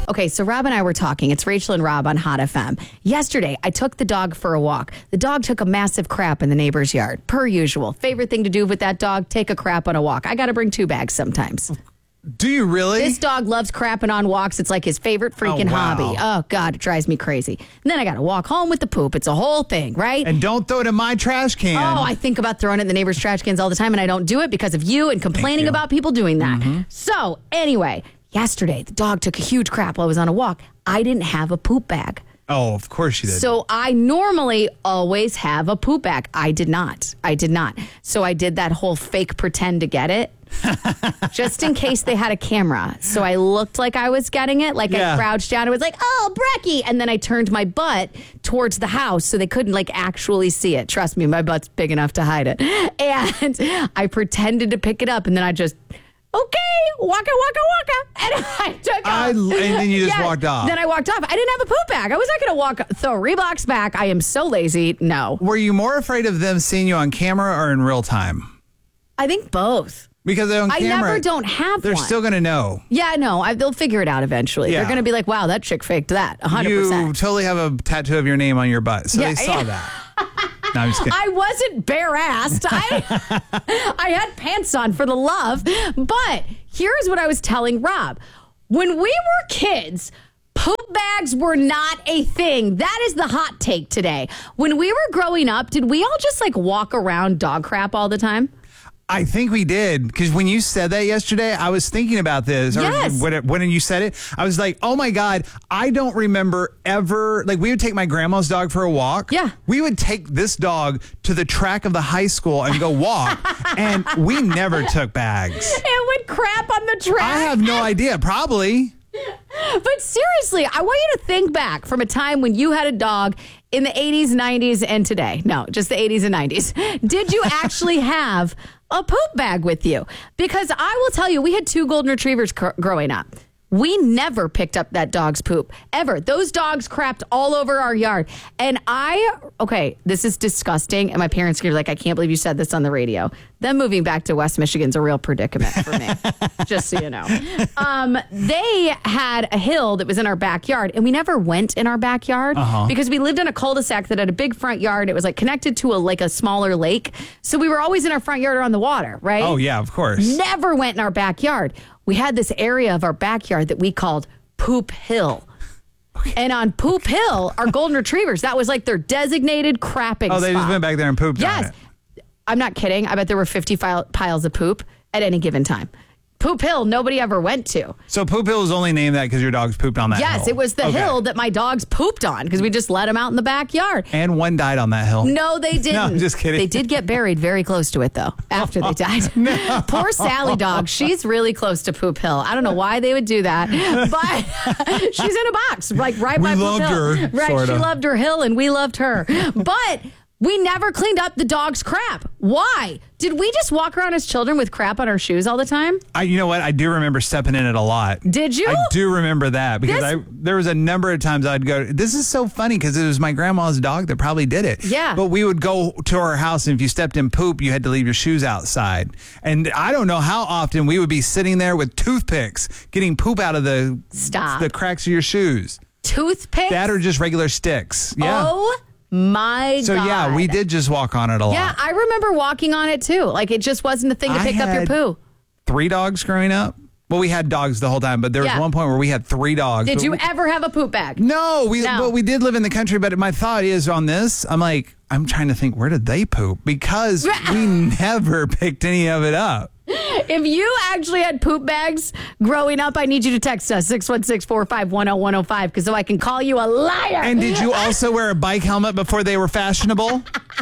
Okay, so Rob and I were talking. It's Rachel and Rob on Hot FM. Yesterday, I took the dog for a walk. The dog took a massive crap in the neighbor's yard, per usual. Favorite thing to do with that dog, take a crap on a walk. I got to bring 2 bags sometimes. Do you really? This dog loves crapping on walks. It's like his favorite freaking hobby. Oh, God, it drives me crazy. And then I got to walk home with the poop. It's a whole thing, right? And don't throw it in my trash can. Oh, I think about throwing it in the neighbor's trash cans all the time, and I don't do it because of you and complaining about people doing that. Mm-hmm. So, anyway, yesterday, the dog took a huge crap while I was on a walk. I didn't have a poop bag. Oh, of course you did. So I normally always have a poop bag. I did not. So I did that whole fake pretend to get it. Just in case they had a camera. So I looked like I was getting it. Like I crouched down and was like, oh, Brecky. And then I turned my butt towards the house so they couldn't like actually see it. Trust me, my butt's big enough to hide it. And I pretended to pick it up and then I just... Okay, waka, waka, waka. And I took off. And then you just walked off. Then I walked off. I didn't have a poop bag. I was not going to throw Reeboks back. I am so lazy. No. Were you more afraid of them seeing you on camera or in real time? I think both. Because on camera, I never don't have they're one. still going to know. Yeah, no, they'll figure it out eventually. Yeah. They're going to be like, wow, that chick faked that, 100%. You totally have a tattoo of your name on your butt, so they saw that. No, I'm just kidding. I wasn't bare-assed. I had pants on for the love. But here's what I was telling Rob. When we were kids, poop bags were not a thing. That is the hot take today. When we were growing up, did we all just like walk around dog crap all the time? I think we did, because when you said that yesterday, I was thinking about this. Yes. Or when you said it, I was like, oh my God, I don't remember ever, like we would take my grandma's dog for a walk. Yeah. We would take this dog to the track of the high school and go walk, and we never took bags. It would crap on the track. I have no idea, probably. But seriously, I want you to think back from a time when you had a dog in the 80s, 90s, and today. No, just the 80s and 90s. Did you actually have a poop bag with you? Because I will tell you, we had 2 golden retrievers growing up. We never picked up that dog's poop, ever. Those dogs crapped all over our yard. And okay, this is disgusting. And my parents are like, I can't believe you said this on the radio. Them moving back to West Michigan's a real predicament for me, just so you know. They had a hill that was in our backyard, and we never went in our backyard because we lived in a cul-de-sac that had a big front yard. It was like connected to a smaller lake. So we were always in our front yard or on the water, right? Oh, yeah, of course. Never went in our backyard. We had this area of our backyard that we called Poop Hill. And on Poop Hill, our golden retrievers, that was like their designated crapping spot. Oh, they just went back there and pooped on it. Yes. I'm not kidding. I bet there were 50 piles of poop at any given time. Poop Hill, nobody ever went to. So Poop Hill is only named that because your dogs pooped on that hill. Yes, it was the hill that my dogs pooped on because we just let them out in the backyard. And one died on that hill. No, they didn't. No, I'm just kidding. They did get buried very close to it, though, after they died. No. Poor Sally dog. She's really close to Poop Hill. I don't know why they would do that, but she's in a box, like right by Poop Hill. We loved her, right, sorta. She loved her hill, and we loved her. But we never cleaned up the dog's crap. Why? Did we just walk around as children with crap on our shoes all the time? You know what? I do remember stepping in it a lot. Did you? I do remember that because there was a number of times I'd go, this is so funny because it was my grandma's dog that probably did it. Yeah. But we would go to our house, and if you stepped in poop, you had to leave your shoes outside. And I don't know how often we would be sitting there with toothpicks getting poop out of the cracks of your shoes. Toothpicks? That or just regular sticks. Yeah. Oh, my God. So, yeah, we did just walk on it a lot. Yeah, I remember walking on it, too. Like, it just wasn't a thing to pick up your poo. 3 dogs growing up. Well, we had dogs the whole time, but there was one point where we had 3 dogs. Did you ever have a poop bag? No, well, we did live in the country, but my thought is on this, I'm trying to think, where did they poop? Because we never picked any of it up. If you actually had poop bags growing up, I need you to text us 616-451-0105 because so I can call you a liar. And did you also wear a bike helmet before they were fashionable?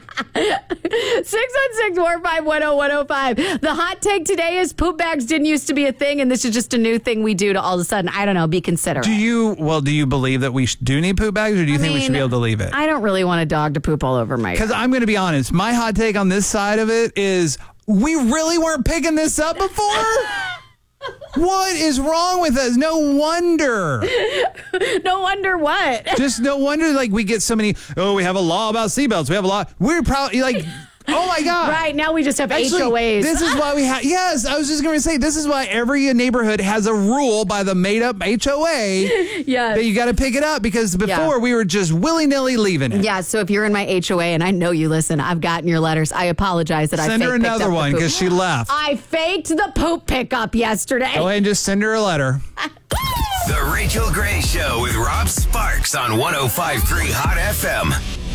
616-451-0105. The hot take today is poop bags didn't used to be a thing, and this is just a new thing we do to all of a sudden, I don't know, be considerate. Do you believe that we do need poop bags, or do you think we should be able to leave it? I don't really want a dog to poop all over my yard. Because I'm going to be honest, my hot take on this side of it is we really weren't picking this up before? What is wrong with us? No wonder. No wonder what? Just no wonder, like, we get so many, we have a law about seatbelts. We have a law. We're probably, like, Oh my God. Right, now we just have Actually, HOAs. This is why we have, yes, I was just going to say, this is why every neighborhood has a rule by the made up HOA that you got to pick it up, because before we were just willy-nilly leaving it. Yeah, so if you're in my HOA, and I know you listen, I've gotten your letters. I apologize that I Send her another one because she left. I faked the poop pickup yesterday. Go ahead and just send her a letter. The Rachel Gray Show with Rob Sparks on 105.3 Hot FM.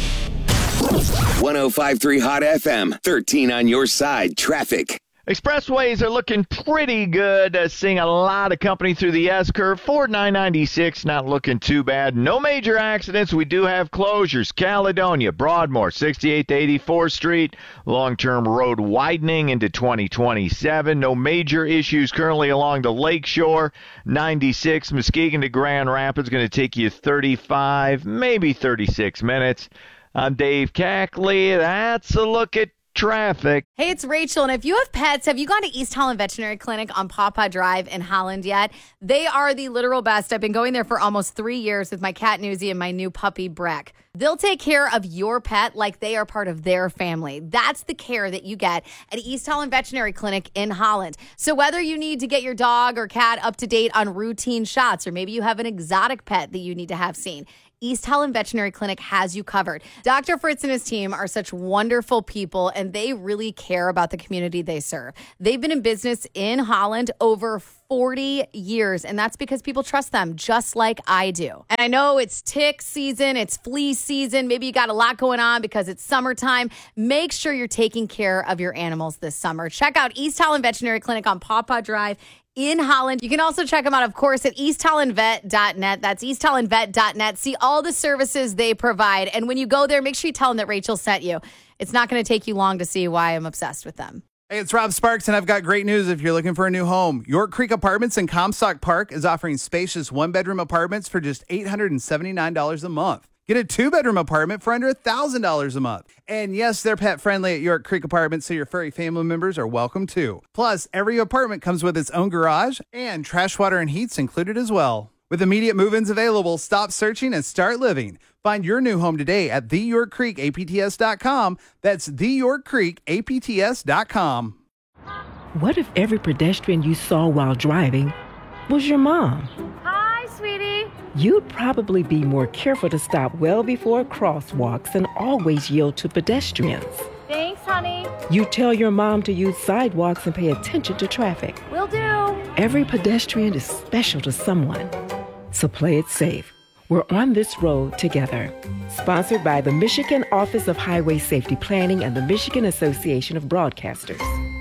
105.3 Hot FM, 13 on your side, traffic. Expressways are looking pretty good. Seeing a lot of company through the S-curve. Ford 996 not looking too bad. No major accidents. We do have closures. Caledonia, Broadmoor, 68th to 84th Street. Long-term road widening into 2027. No major issues currently along the Lakeshore. 96 Muskegon to Grand Rapids going to take you 35, maybe 36 minutes. I'm Dave Cackley. That's a look at traffic. Hey, it's Rachel, and if you have pets, have you gone to East Holland Veterinary Clinic on Pawpaw Drive in Holland yet? They are the literal best. I've been going there for almost 3 years with my cat Newsy and my new puppy Breck. They'll take care of your pet like they are part of their family. That's the care that you get at East Holland Veterinary Clinic in Holland. So whether you need to get your dog or cat up to date on routine shots, or maybe you have an exotic pet that you need to have seen, East Holland Veterinary Clinic has you covered. Dr. Fritz and his team are such wonderful people, and they really care about the community they serve. They've been in business in Holland over 40 years, and that's because people trust them just like I do. And I know it's tick season, it's flea season. Maybe you got a lot going on because it's summertime. Make sure you're taking care of your animals this summer. Check out East Holland Veterinary Clinic on Pawpaw Drive in Holland. You can also check them out, of course, at easthollandvet.net. That's easthollandvet.net. See all the services they provide. And when you go there, make sure you tell them that Rachel sent you. It's not going to take you long to see why I'm obsessed with them. Hey, it's Rob Sparks, and I've got great news if you're looking for a new home. York Creek Apartments in Comstock Park is offering spacious one-bedroom apartments for just $879 a month. Get a two-bedroom apartment for under $1,000 a month. And yes, they're pet-friendly at York Creek Apartments, so your furry family members are welcome too. Plus, every apartment comes with its own garage, and trash, water, and heat's included as well. With immediate move-ins available, stop searching and start living. Find your new home today at theyorkcreekapts.com. That's theyorkcreekapts.com. What if every pedestrian you saw while driving was your mom? Hi, sweetie. You'd probably be more careful to stop well before crosswalks and always yield to pedestrians. Thanks, honey. You tell your mom to use sidewalks and pay attention to traffic. Will do. Every pedestrian is special to someone. So play it safe. We're on this road together. Sponsored by the Michigan Office of Highway Safety Planning and the Michigan Association of Broadcasters.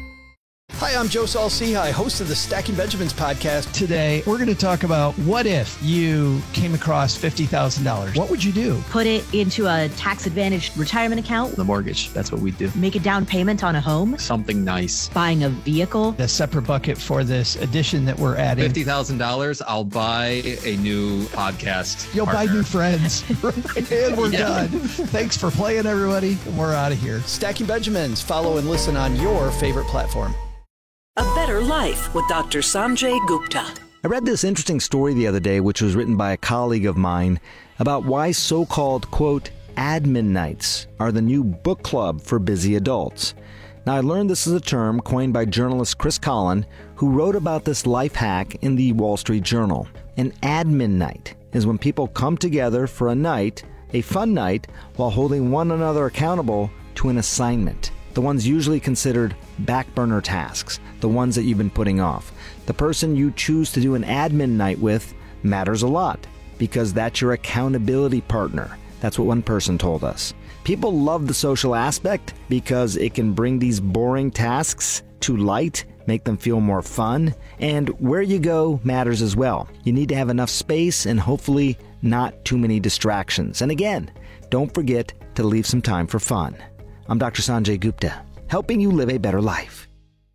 Hi, I'm Joe Saul-Sehy, host of the Stacking Benjamins podcast. Today, we're going to talk about what if you came across $50,000? What would you do? Put it into a tax-advantaged retirement account. The mortgage, that's what we do. Make a down payment on a home. Something nice. Buying a vehicle. A separate bucket for this addition that we're adding. $50,000, I'll buy a new podcast. You'll partner. buy new friends. And we're done. Thanks for playing, everybody. We're out of here. Stacking Benjamins. Follow and listen on your favorite platform. A Better Life with Dr. Sanjay Gupta. I read this interesting story the other day, which was written by a colleague of mine, about why so-called, quote, admin nights are the new book club for busy adults. Now, I learned this is a term coined by journalist Chris Collin, who wrote about this life hack in the Wall Street Journal. An admin night is when people come together for a night, a fun night, while holding one another accountable to an assignment. The ones usually considered back burner tasks, the ones that you've been putting off. The person you choose to do an admin night with matters a lot because that's your accountability partner. That's what one person told us. People love the social aspect because it can bring these boring tasks to light, make them feel more fun, and where you go matters as well. You need to have enough space and hopefully not too many distractions. And again, don't forget to leave some time for fun. I'm Dr. Sanjay Gupta, helping you live a better life.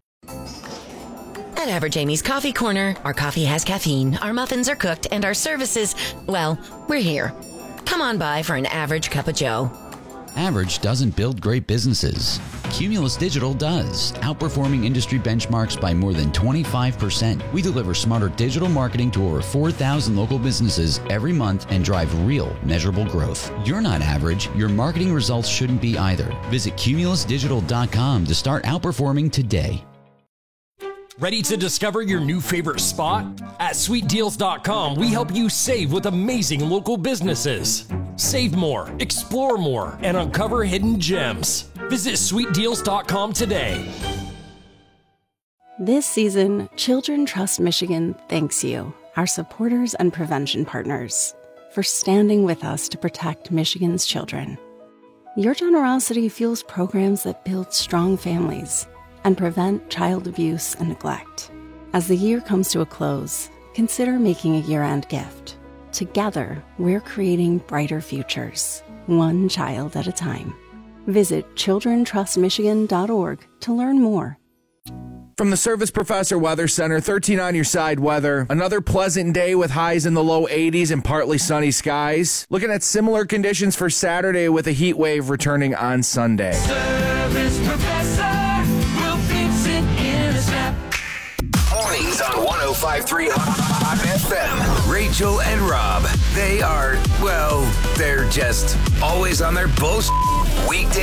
At Average Amy's Coffee Corner, our coffee has caffeine, our muffins are cooked, and our services, well, we're here. Come on by for an average cup of joe. Average doesn't build great businesses. Cumulus Digital does, outperforming industry benchmarks by more than 25%. We deliver smarter digital marketing to over 4,000 local businesses every month and drive real, measurable growth. You're not average. Your marketing results shouldn't be either. Visit cumulusdigital.com to start outperforming today. Ready to discover your new favorite spot? At sweetdeals.com, we help you save with amazing local businesses. Save more, explore more, and uncover hidden gems. Visit sweetdeals.com today. This season, Children Trust Michigan thanks you, our supporters and prevention partners, for standing with us to protect Michigan's children. Your generosity fuels programs that build strong families and prevent child abuse and neglect. As the year comes to a close, consider making a year-end gift. Together, we're creating brighter futures, one child at a time. Visit childrentrustmichigan.org to learn more. From the Service Professor Weather Center, 13 on your side weather. Another pleasant day with highs in the low 80s and partly sunny skies. Looking at similar conditions for Saturday with a heat wave returning on Sunday. Service Professor will fix it in a snap. Mornings on 105.3 Hot FM. Rachel and Rob. They are, well, they're just always on their bullshit. Weekday